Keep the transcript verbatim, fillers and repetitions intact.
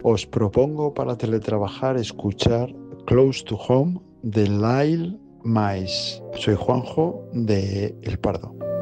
os propongo para teletrabajar escuchar Close to Home de Lyle Mice. Soy Juanjo de El Pardo.